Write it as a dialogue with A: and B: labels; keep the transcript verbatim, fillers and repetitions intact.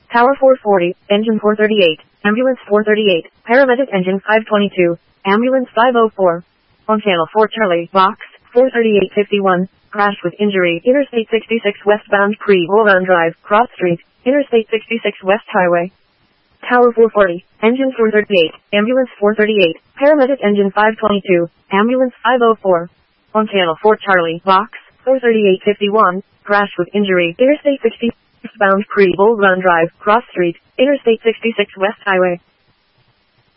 A: Tower four forty, engine four thirty-eight, ambulance four thirty-eight, paramedic engine five twenty-two, ambulance five oh four. On channel four Charlie, box, four thirty-eight fifty-one, crashed with injury, Interstate sixty-six westbound Pre-Woolrun Drive, Cross Street, Interstate sixty-six West Highway. Tower four forty, engine four thirty-eight, ambulance four thirty-eight, paramedic engine five twenty-two, ambulance five oh four. On channel four Charlie, box, four thirty-eight fifty-one, crashed with injury, Interstate sixty-six westbound Pre-Woolrun Drive, Cross Street, Interstate sixty-six West Highway.